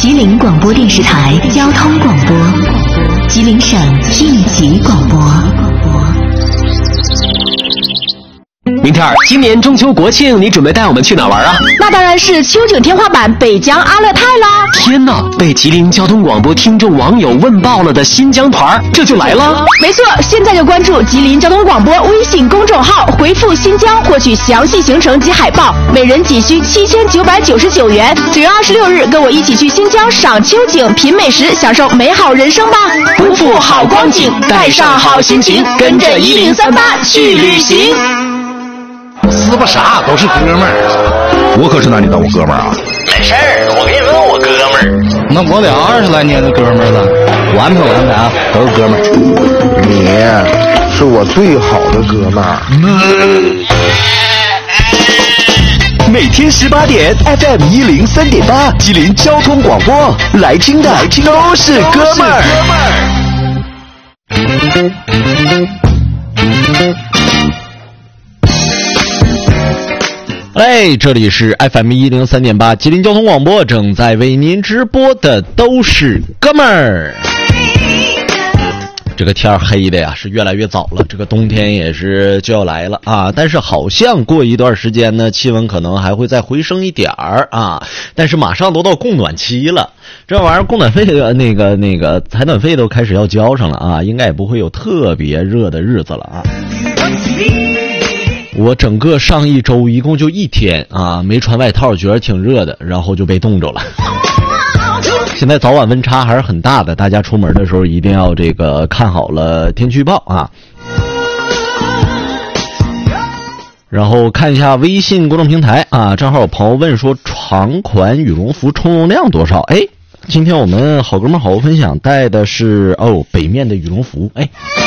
吉林广播电视台交通广播，吉林省应急广播。 明天今年中秋国庆你准备带我们去哪玩啊？ 那当然是秋景天花板北疆阿勒泰啦！ 天哪，被吉林交通广播听众网友问爆了的新疆团这就来了？ 没错，现在就关注吉林交通广播微信公众号，回复新疆获取详细行程及海报，每人仅需7999元。9月26日跟我一起去新疆赏秋景、品美食，享受美好人生吧！ 不负好光景，带上好心情，跟着1038去旅行。 是不啥都是哥们儿，我可是拿你当我哥们儿啊！ 没事儿，我给你问我哥们儿。 那我俩20来年的哥们儿了，我安排啊，都是哥们儿。 你是我最好的哥们儿。 每天18点 FM 103.8吉林交通广播，来听的都是哥们儿。 哎，这里是 FM 103.8吉林交通广播，正在为您直播的都是哥们儿。这个天黑的呀是越来越早了，这个冬天也是就要来了啊！但是好像过一段时间呢，气温可能还会再回升一点儿啊。但是马上都到供暖期了，这玩意儿供暖费的那个采暖费都开始要交上了啊，应该也不会有特别热的日子了啊。我整个上一周一共就1天啊，没穿外套，觉得挺热的，然后就被冻着了。现在早晚温差还是很大的，大家出门的时候一定要这个看好了天气预报啊。然后看一下微信公众平台啊，正好有朋友问说长款羽绒服充绒量多少？哎，今天我们好哥们好物分享带的是北面的羽绒服，哎。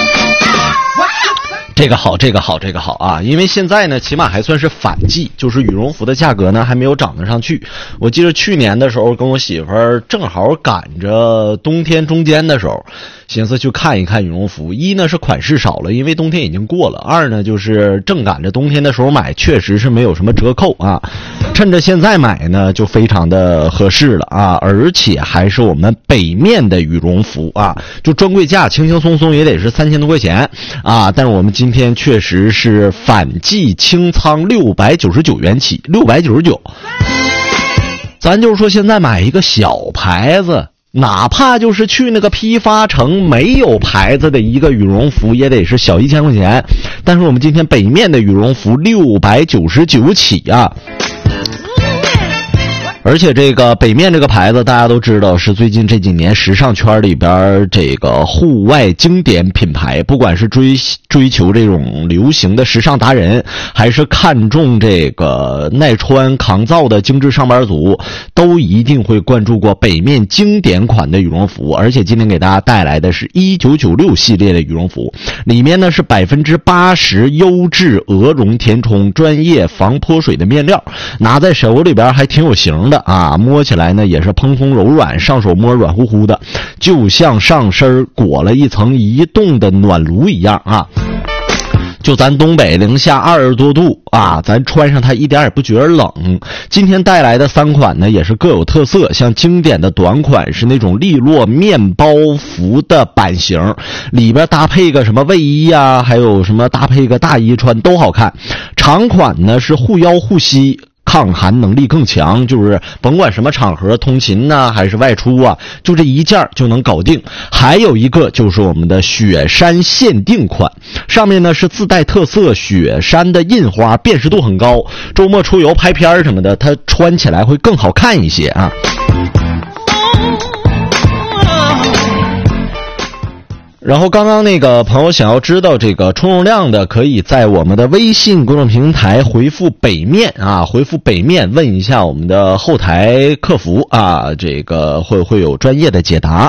这个好啊！因为现在呢，起码还算是反季，就是羽绒服的价格呢还没有涨得上去。我记得去年的时候，跟我媳妇儿正好赶着冬天中间的时候，寻思去看一看羽绒服。一呢是款式少了，因为冬天已经过了；二呢就是正赶着冬天的时候买，确实是没有什么折扣啊。趁着现在买呢，就非常的合适了啊！而且还是我们北面的羽绒服啊，就专柜价轻轻松松也得是3000多块钱啊！但是我们今天确实是反季清仓699元起，699。咱就是说现在买一个小牌子，哪怕就是去那个批发城没有牌子的一个羽绒服也得是小1000块钱，但是我们今天北面的羽绒服699起啊。而且这个北面这个牌子大家都知道是最近这几年时尚圈里边这个户外经典品牌，不管是追求这种流行的时尚达人，还是看重这个耐穿抗造的精致上班族，都一定会关注过北面经典款的羽绒服。而且今天给大家带来的是1996系列的羽绒服，里面呢是80%优质鹅绒填充专业防泼水的面料，拿在手里边还挺有型的啊，摸起来呢也是蓬松柔软，上手摸软乎乎的，就像上身裹了一层移动的暖炉一样啊。就咱东北零下20多度啊，咱穿上它一点也不觉得冷。今天带来的3款呢也是各有特色，像经典的短款是那种利落面包服的版型，里边搭配个什么卫衣啊，还有什么搭配个大衣穿都好看。长款呢是护腰护膝，抗寒能力更强，就是甭管什么场合，通勤啊还是外出啊，就这一件就能搞定。还有一个就是我们的雪山限定款，上面呢是自带特色雪山的印花，辨识度很高，周末出游拍片什么的，它穿起来会更好看一些啊。然后刚刚那个朋友想要知道这个充绒量的，可以在我们的微信公众平台回复北面啊，回复北面问一下我们的后台客服啊，这个会有专业的解答。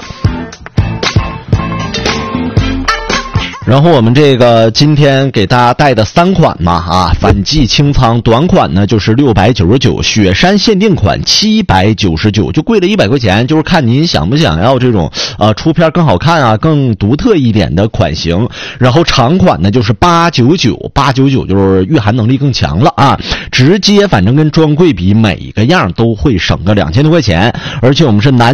然后我们这个今天给大家带的3款嘛啊，反季清仓，短款呢就是699，雪山限定款799，就贵了100块钱，就是看您想不想要这种出片更好看啊，更独特一点的款型。然后长款呢就是899就是御寒能力更强了啊，直接反正跟专柜比每个样都会省个2000多块钱，而且我们是男